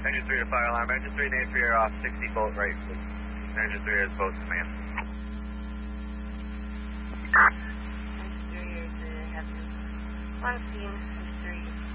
Engine 3 to fire alarm. Engine 3 and A3 are off 60 boat right, please. Engine 3 is boat command. Engine 3 is heavy. 1 scene.